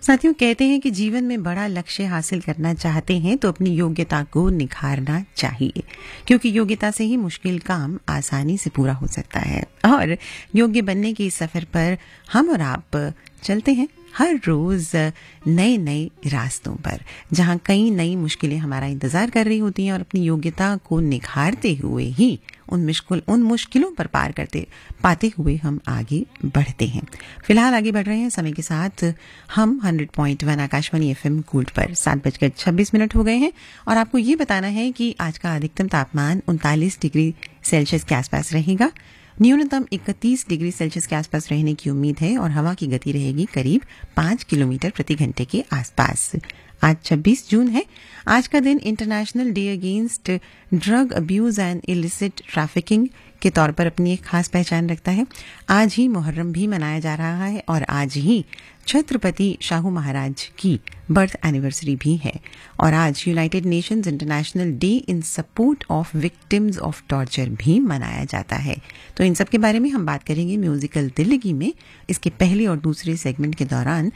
साथियों, कहते हैं कि जीवन में बड़ा लक्ष्य हासिल करना चाहते हैं तो अपनी योग्यता को निखारना चाहिए, क्योंकि योग्यता से ही मुश्किल काम आसानी से पूरा हो सकता है। और योग्य बनने के इस सफर पर हम और आप चलते हैं हर रोज नए नए रास्तों पर, जहां कई नई मुश्किलें हमारा इंतजार कर रही होती हैं और अपनी योग्यता को निखारते हुए ही उन मुश्किलों पर पार पाते हुए हम आगे बढ़ते हैं। फिलहाल आगे बढ़ रहे हैं समय के साथ। हम 100.1 आकाशवाणी FM गोल्ड पर 7:26 हो गए हैं और आपको ये बताना है कि आज का अधिकतम तापमान 39 डिग्री सेल्सियस के आसपास रहेगा, न्यूनतम 31 डिग्री सेल्सियस के आसपास रहने की उम्मीद है और हवा की गति रहेगी करीब 5 किलोमीटर प्रति घंटे के आसपास। आज 26 जून है। आज का दिन international day against drug abuse and illicit trafficking के तौर पर अपनी एक खास पहचान रखता है। आज ही मुहर्रम भी मनाया जा रहा है और आज ही छत्रपति शाहू महाराज की बर्थ एनिवर्सरी भी है। और आज United Nations international day in support of victims of torture भी मनाया जाता है। तो इन सब के बारे में हम बात करेंगे म्यूजिकल दिल्लगी में, इसके पहले और दूसरे सेगमेंट के दौरान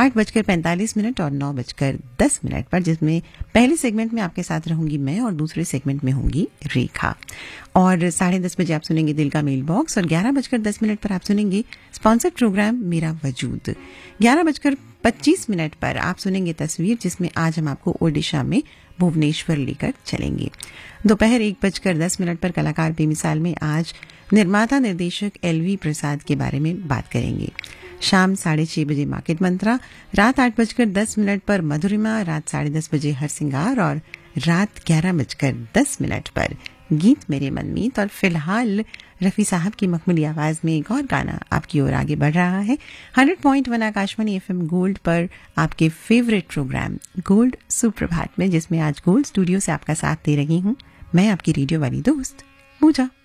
8:45 और 9:10 पर, जिसमें पहले सेगमेंट में आपके साथ रहूंगी मैं और दूसरे सेगमेंट में होंगी रेखा। और 10:30 बजे आप सुनेंगे दिल का मेल बॉक्स और 11:10 पर आप सुनेंगे स्पॉन्सर्ड प्रोग्राम मेरा वजूद। 11:25 पर आप सुनेंगे तस्वीर, जिसमें आज हम आपको ओडिशा में भुवनेश्वर लेकर चलेंगे। दोपहर 1:10 पर कलाकार बेमिसाल में आज निर्माता निर्देशक LV प्रसाद के बारे में बात करेंगे। शाम 6:30 बजे मार्केट मंत्रा, रात 8:10 पर मधुरिमा, रात 10:30 बजे हरसिंगार और रात 11:10 पर गीत मेरे मनमीत। और फिलहाल रफी साहब की मखमली आवाज में एक और गाना आपकी ओर आगे बढ़ रहा है 100.1 आकाशवाणी FM गोल्ड पर, आपके फेवरेट प्रोग्राम गोल्ड सुप्रभात में, जिसमें आज गोल्ड स्टूडियो से आपका साथ दे रही हूं मैं, आपकी रेडियो वाली दोस्त पूजा।